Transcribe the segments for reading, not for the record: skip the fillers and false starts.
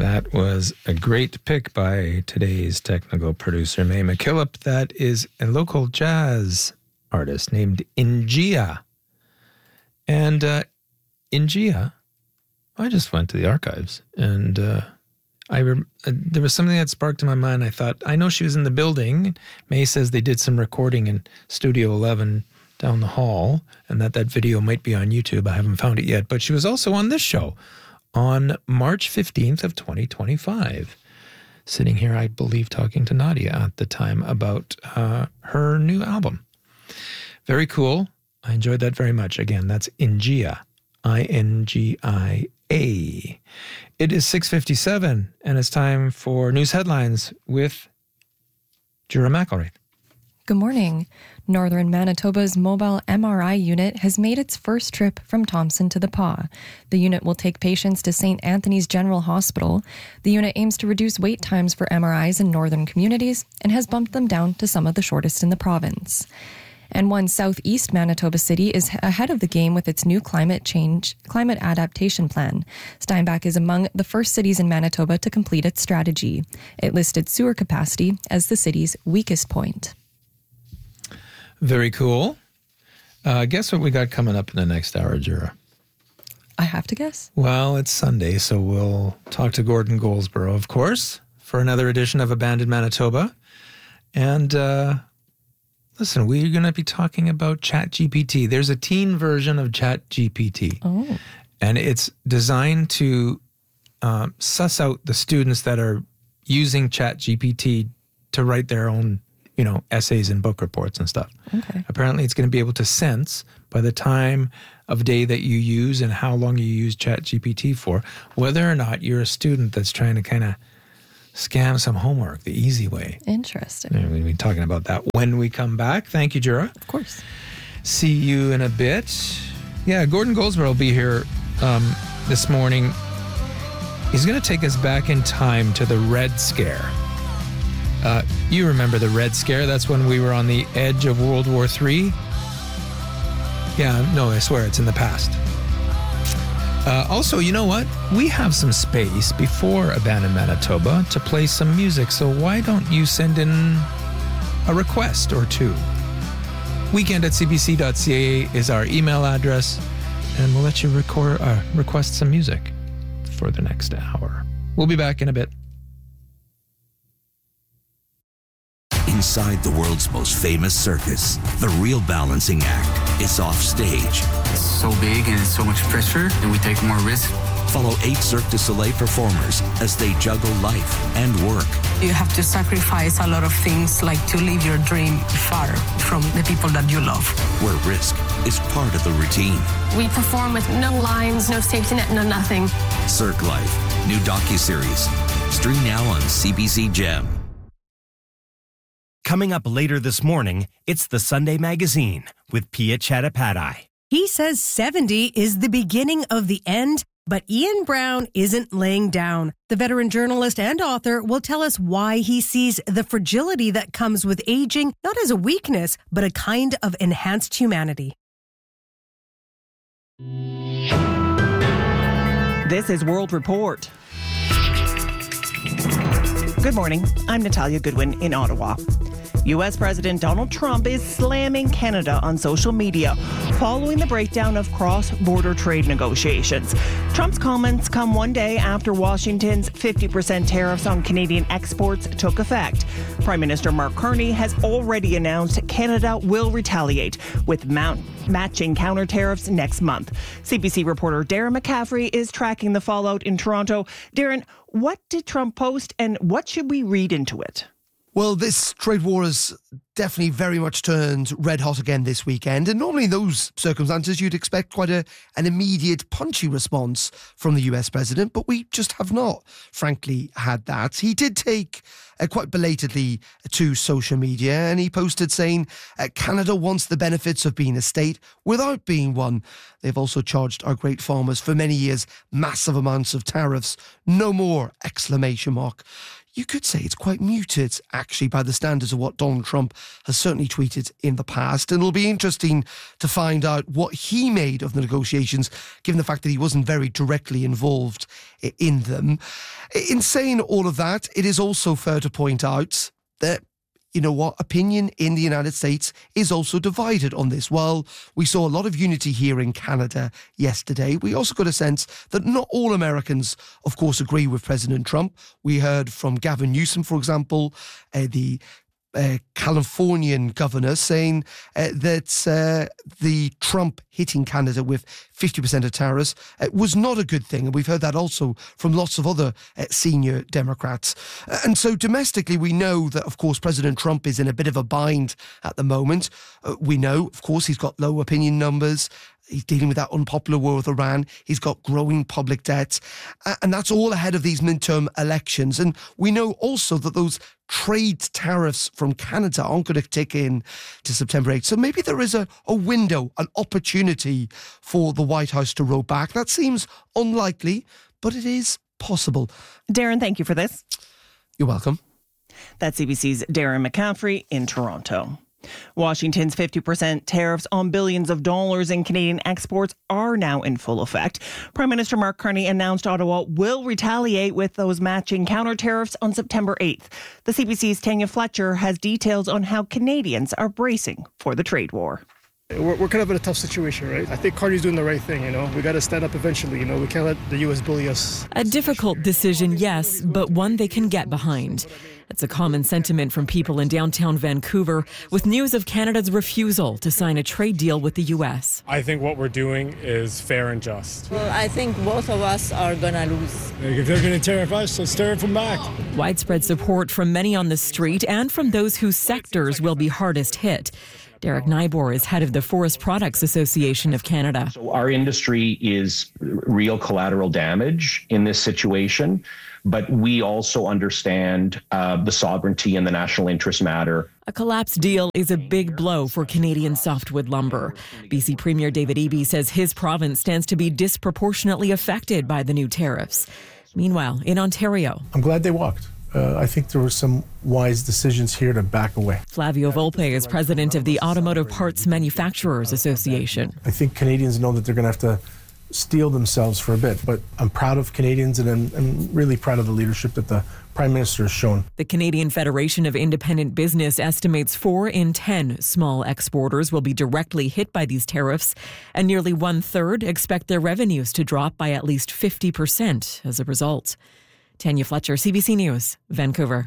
That was a great pick by today's technical producer, May McKillop. That is a local jazz artist named Ingia. And Ingia, I just went to the archives and there was something that sparked in my mind. I thought, I know she was in the building. May says they did some recording in Studio 11 down the hall and that video might be on YouTube. I haven't found it yet. But she was also on this show on March 15th of 2025. Sitting here, I believe, talking to Nadia at the time about her new album. Very cool. I enjoyed that very much. Again, that's Ingia, Ingia. It is 6:57, and it's time for news headlines with Jura McElraith. Good morning. Northern Manitoba's mobile MRI unit has made its first trip from Thompson to the Pas. The unit will take patients to St. Anthony's General Hospital. The unit aims to reduce wait times for MRIs in northern communities and has bumped them down to some of the shortest in the province. And one southeast Manitoba city is ahead of the game with its new climate adaptation plan. Steinbach is among the first cities in Manitoba to complete its strategy. It listed sewer capacity as the city's weakest point. Very cool. Guess what we got coming up in the next hour, Jura? I have to guess? Well, it's Sunday, so we'll talk to Gordon Goldsborough, of course, for another edition of Abandoned Manitoba. And listen, we're going to be talking about ChatGPT. There's a teen version of ChatGPT. Oh. And it's designed to suss out the students that are using ChatGPT to write their own, essays and book reports and stuff. Okay. Apparently, it's going to be able to sense by the time of day that you use and how long you use ChatGPT for, whether or not you're a student that's trying to kind of scam some homework the easy way. Interesting. And we'll be talking about that when we come back. Thank you, Jura. Of course. See you in a bit. Yeah, Gordon Goldsborough will be here this morning. He's going to take us back in time to the Red Scare. You remember the Red Scare? That's when we were on the edge of World War III. Yeah, no, I swear it's in the past. Also, you know what? We have some space before Abandoned Manitoba to play some music, so why don't you send in a request or two? weekend@cbc.ca is our email address, and we'll let you request some music for the next hour. We'll be back in a bit. Inside the world's most famous circus, the real balancing act is off stage. It's so big and it's so much pressure that we take more risk. Follow 8 Cirque du Soleil performers as they juggle life and work. You have to sacrifice a lot of things, like to live your dream far from the people that you love. Where risk is part of the routine. We perform with no lines, no safety net, no nothing. Cirque Life, new docuseries. Stream now on CBC Gem. Coming up later this morning, it's the Sunday Magazine with Pia Chattopadhyay. He says 70 is the beginning of the end, but Ian Brown isn't laying down. The veteran journalist and author will tell us why he sees the fragility that comes with aging not as a weakness, but a kind of enhanced humanity. This is World Report. Good morning. I'm Natalia Goodwin in Ottawa. U.S. President Donald Trump is slamming Canada on social media following the breakdown of cross-border trade negotiations. Trump's comments come one day after Washington's 50% tariffs on Canadian exports took effect. Prime Minister Mark Carney has already announced Canada will retaliate with matching counter tariffs next month. CBC reporter Darren McCaffrey is tracking the fallout in Toronto. Darren, what did Trump post and what should we read into it? Well, this trade war has definitely very much turned red hot again this weekend. And normally in those circumstances, you'd expect quite an immediate punchy response from the US president. But we just have not, frankly, had that. He did take quite belatedly to social media and he posted saying Canada wants the benefits of being a state without being one. They've also charged our great farmers for many years massive amounts of tariffs. No more! ! You could say it's quite muted, actually, by the standards of what Donald Trump has certainly tweeted in the past. And it'll be interesting to find out what he made of the negotiations, given the fact that he wasn't very directly involved in them. In saying all of that, it is also fair to point out that, you know what, opinion in the United States is also divided on this. While we saw a lot of unity here in Canada yesterday, we also got a sense that not all Americans, of course, agree with President Trump. We heard from Gavin Newsom, for example, the Californian governor, saying that the Trump hitting Canada with 50% of tariffs was not a good thing. And we've heard that also from lots of other senior Democrats. And so domestically, we know that, of course, President Trump is in a bit of a bind at the moment. We know, of course, he's got low opinion numbers. He's dealing with that unpopular war with Iran. He's got growing public debts. And that's all ahead of these midterm elections. And we know also that those trade tariffs from Canada aren't going to tick in to September 8th. So maybe there is a window, an opportunity for the White House to roll back. That seems unlikely, but it is possible. Darren, thank you for this. You're welcome. That's CBC's Darren McCaffrey in Toronto. Washington's 50% tariffs on billions of dollars in Canadian exports are now in full effect. Prime Minister Mark Carney announced Ottawa will retaliate with those matching counter tariffs on September 8th. The CBC's Tanya Fletcher has details on how Canadians are bracing for the trade war. We're kind of in a tough situation, right? I think Carney's doing the right thing, We got to stand up eventually, We can't let the U.S. bully us. A difficult decision, yes, but one they can get behind. It's a common sentiment from people in downtown Vancouver with news of Canada's refusal to sign a trade deal with the U.S. I think what we're doing is fair and just. Well, I think both of us are going to lose. If they're going to tariff us, let's tariff them back. Widespread support from many on the street and from those whose sectors will be hardest hit. Derek Nybor is head of the Forest Products Association of Canada. So our industry is real collateral damage in this situation, but we also understand the sovereignty and the national interest matter. A collapsed deal is a big blow for Canadian softwood lumber. BC Premier David Eby says his province stands to be disproportionately affected by the new tariffs. Meanwhile, in Ontario, I'm glad they walked. I think there were some wise decisions here to back away. Flavio Volpe is president of the Automotive Parts Manufacturers Association. I think Canadians know that they're going to have to steel themselves for a bit, but I'm proud of Canadians and I'm really proud of the leadership that the Prime Minister has shown. The Canadian Federation of Independent Business estimates 4 in 10 small exporters will be directly hit by these tariffs, and nearly 1/3 expect their revenues to drop by at least 50% as a result. Tanya Fletcher, CBC News, Vancouver.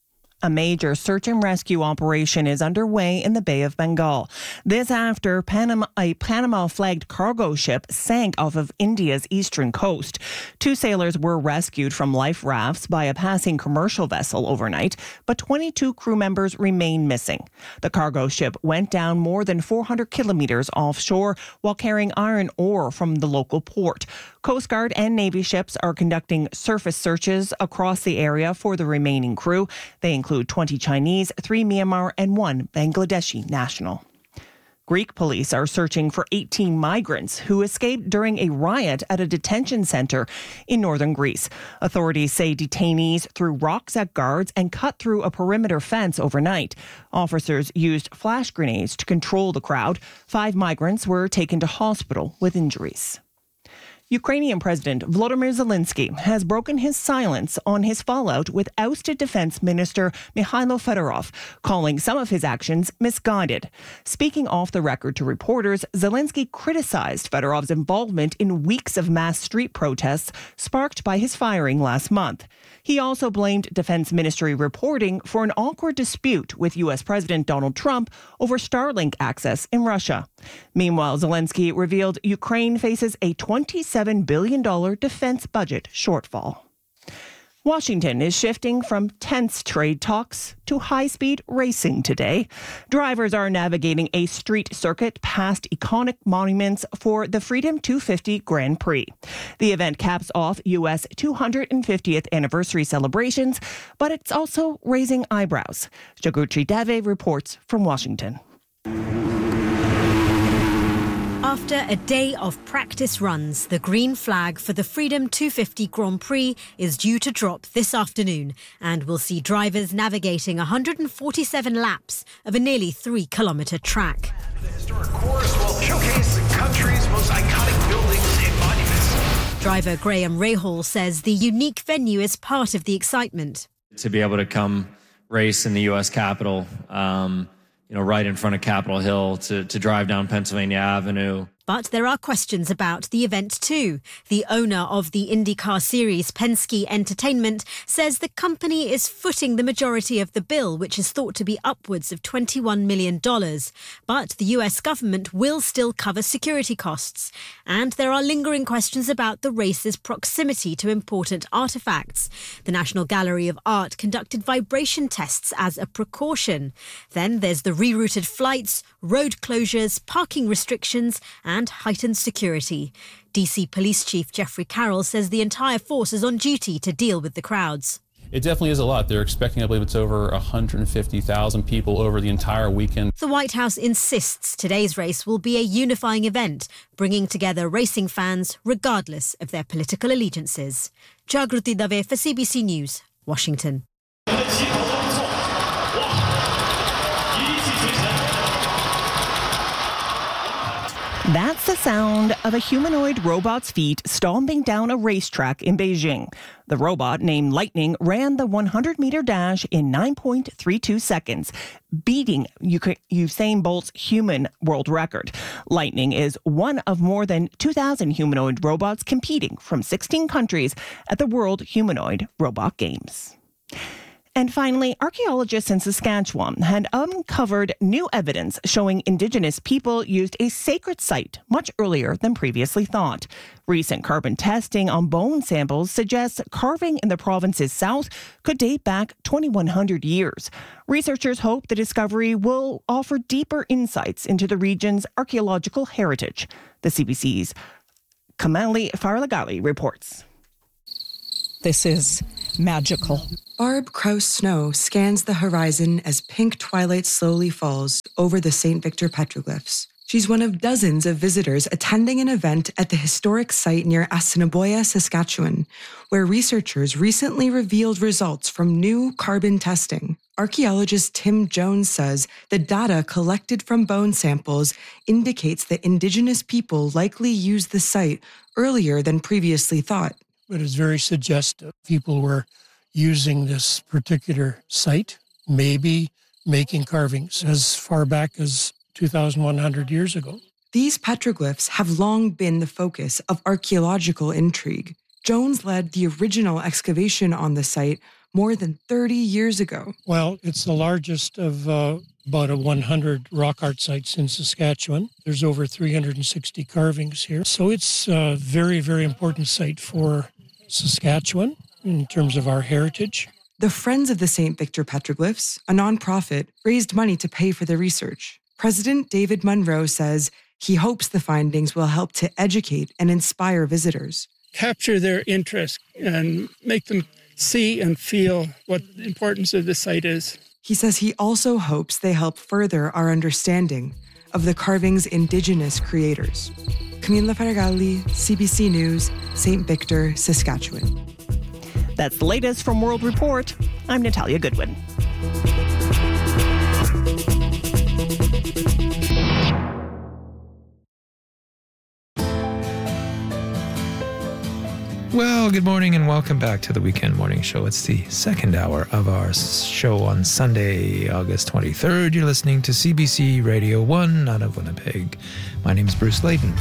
A major search and rescue operation is underway in the Bay of Bengal. This after a Panama-flagged cargo ship sank off of India's eastern coast. 2 sailors were rescued from life rafts by a passing commercial vessel overnight, but 22 crew members remain missing. The cargo ship went down more than 400 kilometers offshore while carrying iron ore from the local port. Coast Guard and Navy ships are conducting surface searches across the area for the remaining crew. They include 20 Chinese, 3 Myanmar, and 1 Bangladeshi national. Greek police are searching for 18 migrants who escaped during a riot at a detention center in northern Greece. Authorities say detainees threw rocks at guards and cut through a perimeter fence overnight. Officers used flash grenades to control the crowd. 5 migrants were taken to hospital with injuries. Ukrainian President Volodymyr Zelensky has broken his silence on his fallout with ousted Defense Minister Mikhailo Fedorov, calling some of his actions misguided. Speaking off the record to reporters, Zelensky criticized Fedorov's involvement in weeks of mass street protests sparked by his firing last month. He also blamed Defense Ministry reporting for an awkward dispute with U.S. President Donald Trump over Starlink access in Russia. Meanwhile, Zelensky revealed Ukraine faces a $27 billion defense budget shortfall. Washington is shifting from tense trade talks to high-speed racing today. Drivers are navigating a street circuit past iconic monuments for the Freedom 250 Grand Prix. The event caps off U.S. 250th anniversary celebrations, but it's also raising eyebrows. Jaguchi Dave reports from Washington. After a day of practice runs, the green flag for the Freedom 250 Grand Prix is due to drop this afternoon and will see drivers navigating 147 laps of a nearly 3-kilometre track. The historic course will showcase the country's most iconic buildings and monuments. Driver Graham Rahal says the unique venue is part of the excitement. To be able to come race in the U.S. Capitol, right in front of Capitol Hill, to drive down Pennsylvania Avenue. But there are questions about the event too. The owner of the IndyCar series, Penske Entertainment, says the company is footing the majority of the bill, which is thought to be upwards of $21 million. But the US government will still cover security costs. And there are lingering questions about the race's proximity to important artefacts. The National Gallery of Art conducted vibration tests as a precaution. Then there's the rerouted flights, road closures, parking restrictions, and heightened security. DC Police Chief Jeffrey Carroll says the entire force is on duty to deal with the crowds. It definitely is a lot. They're expecting, I believe it's over 150,000 people over the entire weekend. The White House insists today's race will be a unifying event, bringing together racing fans regardless of their political allegiances. Jagruti Dave for CBC News, Washington. That's the sound of a humanoid robot's feet stomping down a racetrack in Beijing. The robot, named Lightning, ran the 100-meter dash in 9.32 seconds, beating Usain Bolt's human world record. Lightning is one of more than 2,000 humanoid robots competing from 16 countries at the World Humanoid Robot Games. And finally, archaeologists in Saskatchewan had uncovered new evidence showing Indigenous people used a sacred site much earlier than previously thought. Recent carbon testing on bone samples suggests carving in the province's south could date back 2,100 years. Researchers hope the discovery will offer deeper insights into the region's archaeological heritage. The CBC's Kamali Faralagali reports. This is magical. Barb Kraus Snow scans the horizon as pink twilight slowly falls over the St. Victor petroglyphs. She's one of dozens of visitors attending an event at the historic site near Assiniboia, Saskatchewan, where researchers recently revealed results from new carbon testing. Archaeologist Tim Jones says the data collected from bone samples indicates that Indigenous people likely used the site earlier than previously thought. But it's very suggestive. People were using this particular site, maybe making carvings as far back as 2,100 years ago. These petroglyphs have long been the focus of archaeological intrigue. Jones led the original excavation on the site more than 30 years ago. Well, it's the largest of about 100 rock art sites in Saskatchewan. There's over 360 carvings here. So it's a very, very important site for Saskatchewan in terms of our heritage. The Friends of the St. Victor Petroglyphs, a nonprofit, raised money to pay for the research. President David Munro says he hopes the findings will help to educate and inspire visitors. Capture their interest and make them see and feel what the importance of the site is. He says he also hopes they help further our understanding of the carving's Indigenous creators. Camila Faragalli, CBC News, St. Victor, Saskatchewan. That's the latest from World Report. I'm Natalia Goodwin. Well, good morning and welcome back to the Weekend Morning Show. It's the second hour of our show on Sunday, August 23rd. You're listening to CBC Radio 1 out of Winnipeg. My name's Bruce Layton.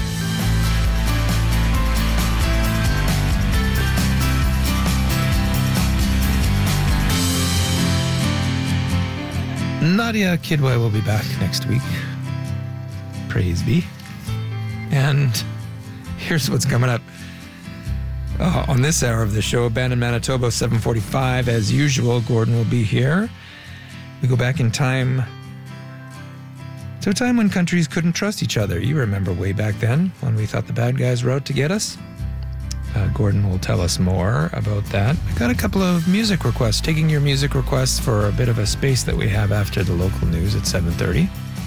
Nadia Kidwai will be back next week. Praise be. And here's what's coming up. On this hour of the show, Abandoned Manitoba, 7:45. As usual, Gordon will be here. We go back in time to a time when countries couldn't trust each other. You remember way back then when we thought the bad guys were out to get us? Gordon will tell us more about that. I got a couple of music requests, taking your music requests for a bit of a space that we have after the local news at 7:30.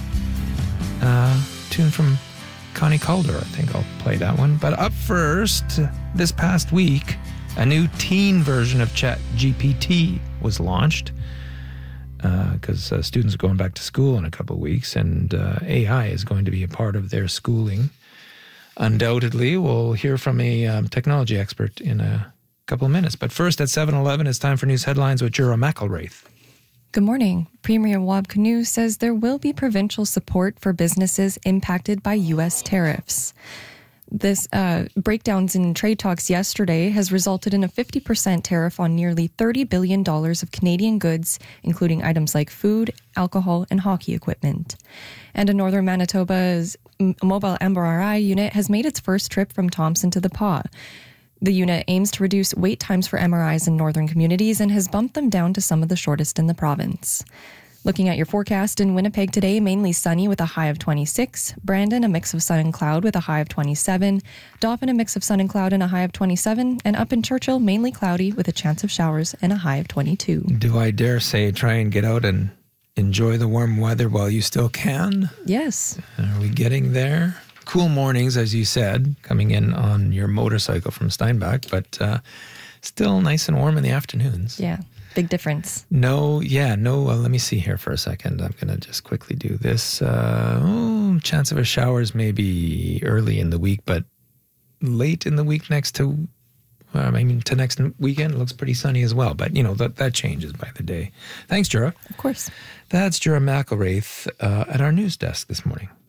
Tune from Connie Calder, I think I'll play that one. But up first, this past week, a new teen version of ChatGPT was launched because students are going back to school in a couple of weeks, and AI is going to be a part of their schooling. Undoubtedly, we'll hear from a technology expert in a couple of minutes. But first, at 7:11, it's time for news headlines with Jura McElwraith. Good morning. Premier Wab Kinew says there will be provincial support for businesses impacted by U.S. tariffs. This breakdowns in trade talks yesterday has resulted in a 50% tariff on nearly $30 billion of Canadian goods, including items like food, alcohol, and hockey equipment. And a Northern Manitoba's mobile MRI unit has made its first trip from Thompson to the Pas. The unit aims to reduce wait times for MRIs in northern communities and has bumped them down to some of the shortest in the province. Looking at your forecast in Winnipeg today, mainly sunny with a high of 26. Brandon, a mix of sun and cloud with a high of 27. Dauphin, a mix of sun and cloud and a high of 27. And up in Churchill, mainly cloudy with a chance of showers and a high of 22. Do I dare say try and get out and enjoy the warm weather while you still can? Yes. Are we getting there? Cool mornings, as you said, coming in on your motorcycle from Steinbach, but still nice and warm in the afternoons. Yeah. Big difference. No, let me see here for a second. I'm going to just quickly do this. Chance of a showers maybe early in the week, but late in the week to next weekend, it looks pretty sunny as well. But, that changes by the day. Thanks, Jura. Of course. That's Jura McElwraith at our news desk this morning.